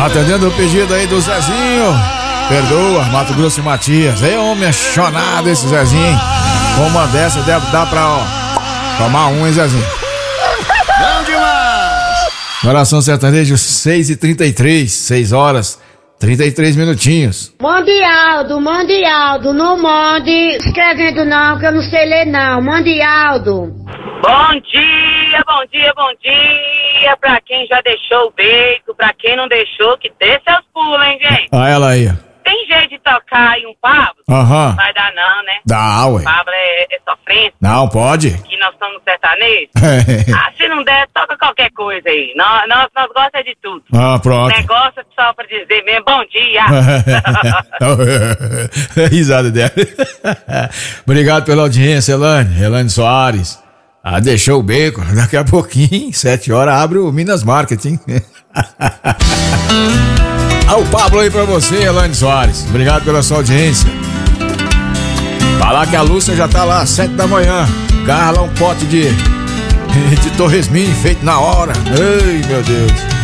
Atendendo o pedido aí do Zezinho. Perdoa, Mato Grosso e Matias. É homem chonado esse Zezinho, hein? Uma dessa deve dar pra, ó, tomar um, hein, Zezinho? Bom demais! Coração Sertanejo, 6h33, 6 horas, 33 minutinhos. Mande Aldo, não mande escrevendo não, que eu não sei ler não. Mande Aldo. Bom dia pra quem já deixou o beijo, pra quem não deixou, que dê seus pulos, hein, gente? Olha ela aí. Tem jeito de tocar aí um Pablo? Aham. Vai dar não, né? Dá, ué. Pablo é sofrência. Não, pode. Que nós somos sertanejos. Se não der, toca qualquer coisa aí. Nós gostamos de tudo. Ah, pronto. Negócio só pra dizer mesmo, bom dia. Risada dela. Obrigado pela audiência, Elane Soares. Ah, deixou o beco. Daqui a pouquinho, 7 horas, abre o Minas Marketing. O Pablo aí pra você, Elane Soares. Obrigado pela sua audiência. Falar que a Lúcia já tá lá às 7 da manhã. Carla, um pote de torresminho feito na hora. Ai, meu Deus.